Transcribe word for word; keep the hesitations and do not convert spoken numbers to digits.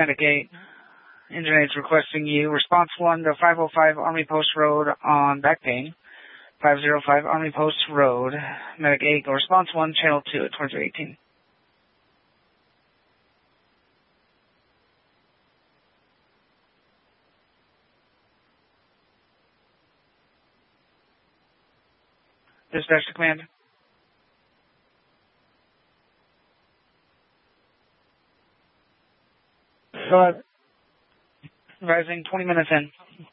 Medic eight. Engine eight's requesting you. Response one to five oh five Army Post Road on back pain. five oh five Army Post Road. Medic eight, go response one, channel two at twenty-three eighteen. Dispatch to command. Go ahead. Rising, twenty minutes in.